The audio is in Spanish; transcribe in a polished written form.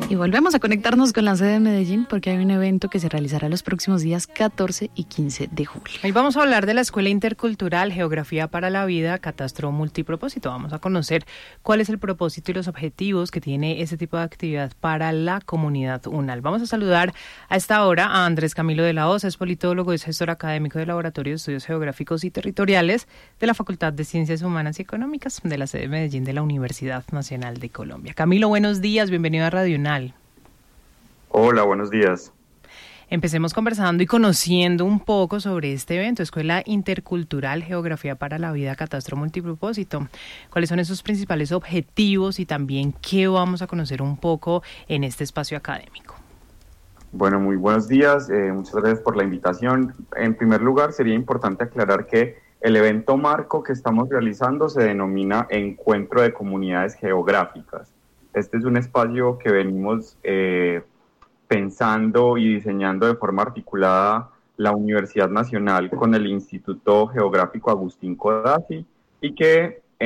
Y volvemos a conectarnos con la sede de Medellín porque hay un evento que se realizará los próximos días 14 y 15 de julio. Hoy vamos a hablar de la Escuela Intercultural Geografía para la Vida, Catastro Multipropósito. Vamos a conocer cuál es el propósito y los objetivos que tiene este tipo de actividad para la comunidad UNAL. Vamos a saludar a esta hora a Andrés Camilo de la Osa, es politólogo, es gestor académico del Laboratorio de Estudios Geográficos y Territoriales de la Facultad de Ciencias Humanas y Económicas de la sede de Medellín de la Universidad Nacional de Colombia. Camilo, buenos días, bienvenido a Radio UNAL. Hola, buenos días. Empecemos conversando y conociendo un poco sobre este evento, Escuela Intercultural Geografía para la Vida, Catastro Multipropósito. ¿Cuáles son esos principales objetivos y también qué vamos a conocer un poco en este espacio académico? Bueno, muy buenos días. Muchas gracias por la invitación. En primer lugar, sería importante aclarar que el evento marco que estamos realizando se denomina Encuentro de Comunidades Geográficas. Este es un espacio que venimos pensando y diseñando de forma articulada la Universidad Nacional con el Instituto Geográfico Agustín Codazzi y que